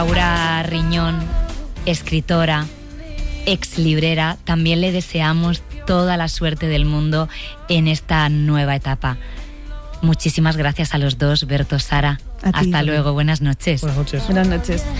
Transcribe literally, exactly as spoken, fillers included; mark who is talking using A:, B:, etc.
A: Laura Riñón, escritora, ex librera, también le deseamos toda la suerte del mundo en esta nueva etapa. Muchísimas gracias a los dos, Berto, Sara.
B: A ti.
A: Hasta luego, buenas noches.
C: Buenas noches.
B: Buenas noches.